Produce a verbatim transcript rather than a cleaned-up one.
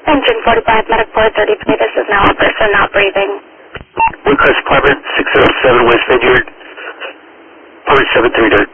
Engine forty-five, medic four thirty-three, this is now a person not breathing. Request Department six oh seven West Vineyard, point seven three nine.